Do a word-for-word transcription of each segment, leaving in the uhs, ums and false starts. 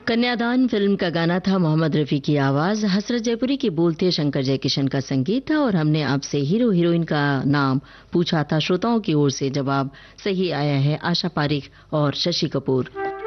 कन्यादान फिल्म का गाना था, मोहम्मद रफी की आवाज, हसरत जयपुरी की बोल थे, शंकर जयकिशन का संगीत था। और हमने आपसे हीरो हीरोइन का नाम पूछा था। श्रोताओं की ओर से जवाब सही आया है, आशा पारिक और शशि कपूर।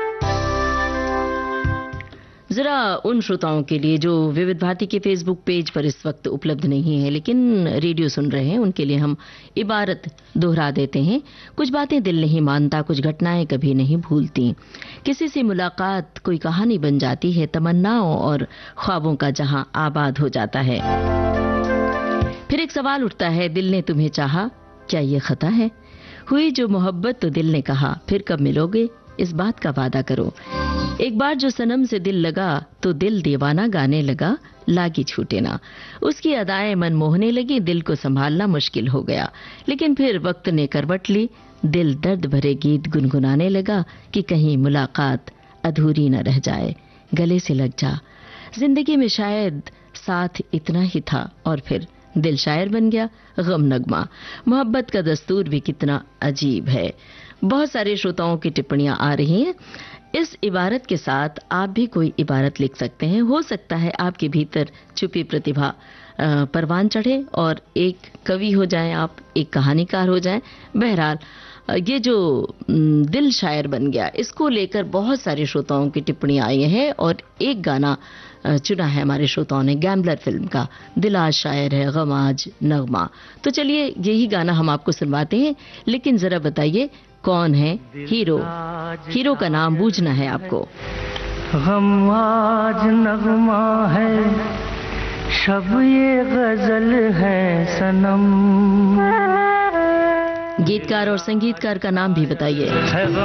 जरा उन श्रोताओं के लिए जो विविध भारती के फेसबुक पेज पर इस वक्त उपलब्ध नहीं है लेकिन रेडियो सुन रहे हैं, उनके लिए हम इबारत दोहरा देते हैं। कुछ बातें दिल नहीं मानता, कुछ घटनाएं कभी नहीं भूलती। किसी से मुलाकात कोई कहानी बन जाती है, तमन्नाओं और ख्वाबों का जहां आबाद हो जाता है। फिर एक सवाल उठता है, दिल ने तुम्हें चाहा, क्या ये खता है? हुई जो मोहब्बत तो दिल ने कहा, फिर कब मिलोगे, इस बात का वादा करो। एक बार जो सनम से दिल लगा तो दिल दीवाना गाने लगा, लागी छूटे ना। उसकी अदाएं मन मोहने लगी, दिल को संभालना मुश्किल हो गया। लेकिन फिर वक्त ने करवट ली, दिल दर्द भरे गीत गुनगुनाने लगा कि कहीं मुलाकात अधूरी न रह जाए, गले से लग जा। जिंदगी में शायद साथ इतना ही था और फिर दिल शायर बन गया, गम नगमा। मोहब्बत का दस्तूर भी कितना अजीब है। बहुत सारे श्रोताओं की टिप्पणियां आ रही हैं। इस इबारत के साथ आप भी कोई इबारत लिख सकते हैं। हो सकता है आपके भीतर छुपी प्रतिभा परवान चढ़े और एक कवि हो जाएं, आप एक कहानीकार हो जाएं। बहरहाल ये जो दिल शायर बन गया, इसको लेकर बहुत सारे श्रोताओं की टिप्पणियां आई हैं और एक गाना चुना है हमारे श्रोताओं ने, गैम्बलर फिल्म का, दिल आज शायर है गम आज नगमा। तो चलिए यही गाना हम आपको सुनवाते हैं, लेकिन जरा बताइए कौन है हीरो? हीरो का नाम बूझना है आपको। गम आज नगमा है, शब ये गजल है सनम। गीतकार और संगीतकार का नाम भी बताइए।